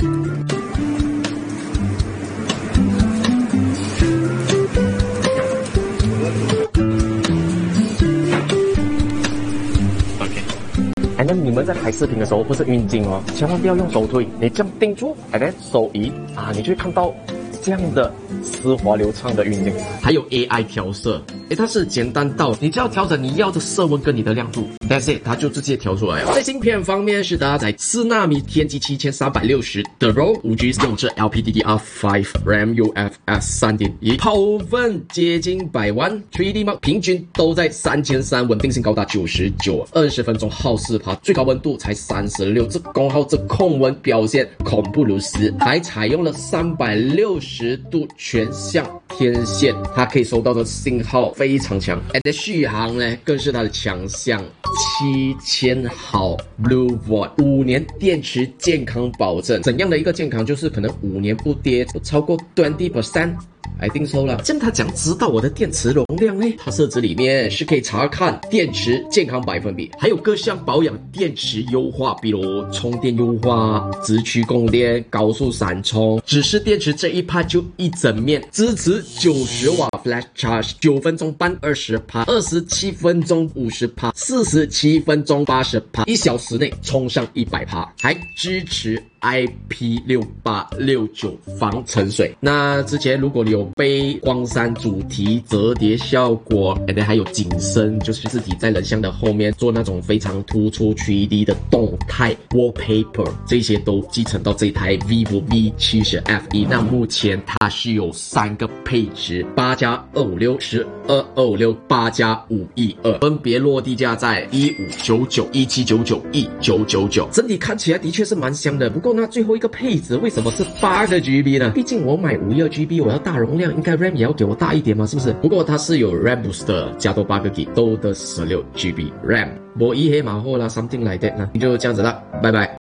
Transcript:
那你们在拍视频的时候，不是晕镜哦，千万不要用手推，你这样定住，手移啊，你就会看到这样的丝滑流畅的晕镜。还有 AI 调色，它是简单到你只要调整你要的色温跟你的亮度 ，that's it， 它就直接调出来了。在芯片方面是搭载4纳米天玑7360的 RAW5G， 用着 LPDDR5 RAM UFS 3.1， 跑分接近100万 ，3D Mark 平均都在3300，稳定性高达99，20分钟耗4%，最高温度才36，这功耗这控温表现恐怖如斯，还采用了360度全向天线，它可以收到的信号非常强，续航呢更是它的强项，7000毫 Blue Volt，5年电池健康保证。怎样的一个健康？就是可能5年不跌，不超过 20%。I think so 啦。这样他讲知道我的电池容量呢？它设置里面是可以查看电池健康百分比，还有各项保养电池优化，比如充电优化、直驱供电、高速闪充。只是电池这一 part 就一整面，支持90瓦 Flash Charge，9分钟半20%，27分钟50%，47分钟80%，1小时内充上100%，还支持IP6869防沉水。那之前如果你有背光栅主题折叠效果，还有景深，就是字体在人像的后面做那种非常突出 3D 的动态 wallpaper， 这些都继承到这台 vivo V70 F1。那目前它是有3个配置，8+256、12256、8+512，分别落地价在1599、1799、1999。整体看起来的确是蛮香的，不过那最后一个配置为什么是8个 GB 呢？毕竟我买52 GB， 我要大容量，应该 RAM 也要给我大一点嘛，是不是？不过它是有 RAM booster 加多8个 GB， 都的16 GB RAM。我一黑马后啦 ，something like that 呢，就这样子啦，拜拜。